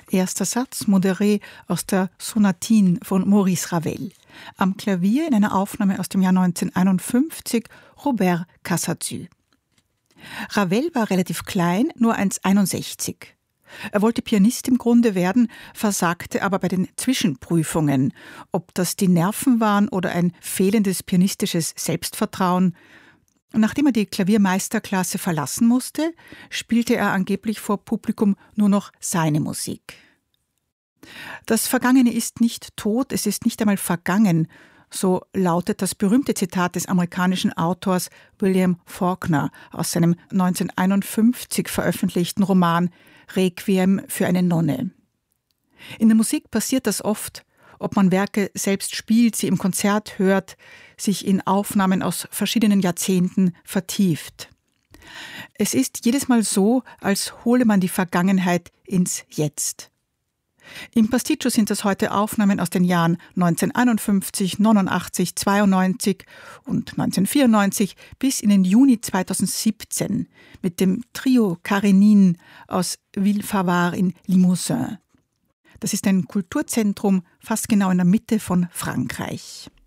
Erster Satz, Modéré aus der Sonatine von Maurice Ravel. Am Klavier in einer Aufnahme aus dem Jahr 1951 Robert Casadesus. Ravel war relativ klein, nur 1,61. Er wollte Pianist im Grunde werden, versagte aber bei den Zwischenprüfungen. Ob das die Nerven waren oder ein fehlendes pianistisches Selbstvertrauen. Nachdem er die Klaviermeisterklasse verlassen musste, spielte er angeblich vor Publikum nur noch seine Musik. Das Vergangene ist nicht tot, es ist nicht einmal vergangen, so lautet das berühmte Zitat des amerikanischen Autors William Faulkner aus seinem 1951 veröffentlichten Roman Requiem für eine Nonne. In der Musik passiert das oft, ob man Werke selbst spielt, sie im Konzert hört, sich in Aufnahmen aus verschiedenen Jahrzehnten vertieft. Es ist jedes Mal so, als hole man die Vergangenheit ins Jetzt. Im Pasticcio sind das heute Aufnahmen aus den Jahren 1951, 89, 92 und 1994 bis in den Juni 2017 mit dem Trio Karenin aus Villefavard in Limousin. Das ist ein Kulturzentrum fast genau in der Mitte von Frankreich.